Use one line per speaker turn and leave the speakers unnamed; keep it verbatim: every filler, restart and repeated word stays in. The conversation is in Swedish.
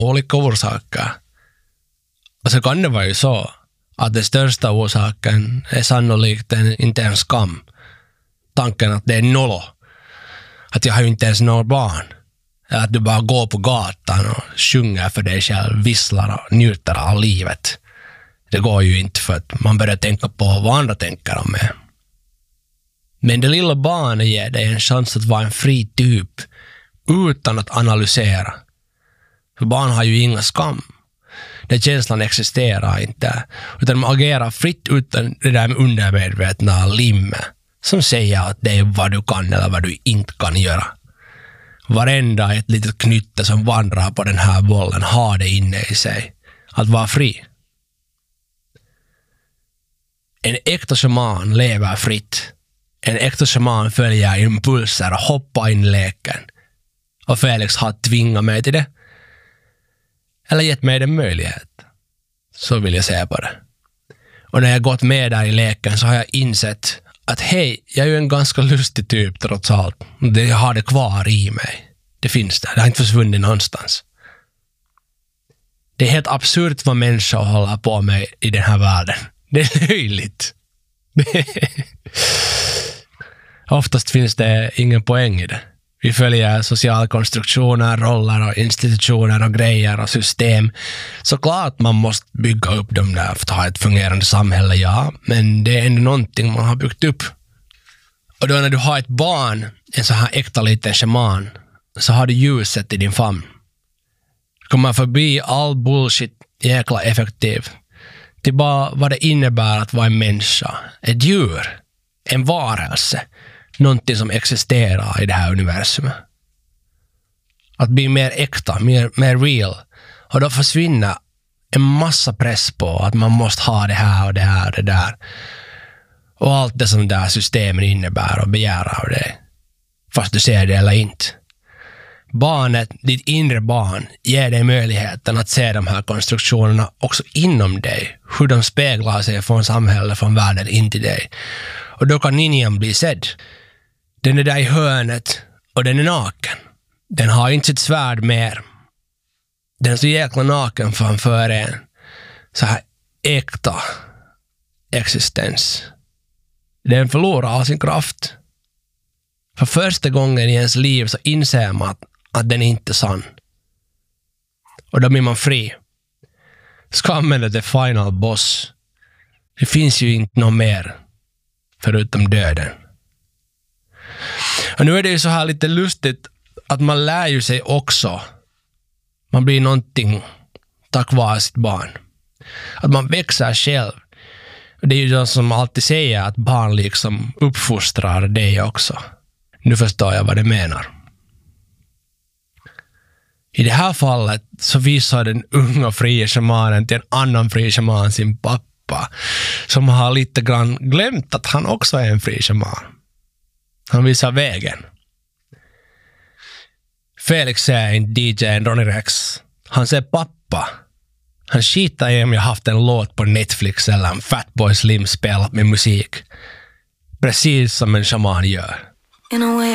olika orsaker. Och så kan det vara ju så att den största orsaken är sannolikt en, inte en skam. Tanken att det är nollo. Att jag har ju inte ens några barn. Att du bara går på gatan och sjunger för dig själv, visslar och njuter av livet. Det går ju inte för att man börjar tänka på vad andra tänker om mig. Men det lilla barnet ger dig en chans att vara en fri typ utan att analysera. För barn har ju inga skam. Den känslan existerar inte. Utan man agerar fritt utan det där med undermedvetna limmet som säger att det är vad du kan eller vad du inte kan göra. Varenda ett litet knytte som vandrar på den här bollen har det inne i sig. Att vara fri. En äkta shaman lever fritt. En äkta shaman följer impulser och hoppar in i leken. Och Felix har tvingat mig till det. Eller gett mig den möjlighet. Så vill jag säga på det. Och när jag gått med där i leken så har jag insett att hej, jag är ju en ganska lustig typ trots allt. Det, jag har det kvar i mig. Det finns där. Det har inte försvunnit någonstans. Det är helt absurt vad människor håller på med i den här världen. Det är löjligt. Oftast finns det ingen poäng i det. Vi följer sociala konstruktioner, roller och institutioner och grejer och system. Såklart man måste bygga upp dem där för att ha ett fungerande samhälle, ja. Men det är ändå någonting man har byggt upp. Och då när du har ett barn, en så här äkta liten shaman, så har du ljuset i din famn. Du kommer förbi all bullshit jäkla effektivt. Till bara vad det innebär att vara en människa, ett djur, en varelse. Någonting som existerar i det här universumet. Att bli mer äkta, mer, mer real. Och då försvinner en massa press på att man måste ha det här och det här och det där. Och allt det som det här systemen innebär och begär av dig. Fast du ser det eller inte. Barnet, ditt inre barn, ger dig möjligheten att se de här konstruktionerna också inom dig. Hur de speglar sig från samhället, från världen in till dig. Och då kan ninjan bli sedd. Den är där i hörnet och den är naken. Den har inte sitt svärd mer. Den är så jäkla naken framför en. Så här äkta existens. Den förlorar sin kraft. För första gången i ens liv så inser man att, att den är inte sann. Och då blir man fri. Skammen är the final boss. Det finns ju inte något mer förutom döden. Och nu är det ju så här lite lustigt att man lär ju sig också. Man blir någonting tack vare sitt barn. Att man växer själv. Och det är ju de som alltid säger att barn liksom uppfostrar dig också. Nu förstår jag vad det menar. I det här fallet så visar den unga fria shamanen till en annan fri shaman sin pappa. Som har lite grann glömt att han också är en fri shaman. Han visar vägen. Felix säger inte D J:n Ronny Rex. Han säger pappa. Han skitar i om jag haft en låt på Netflix eller en Fatboy Slim spelat med musik. Precis som en shaman gör.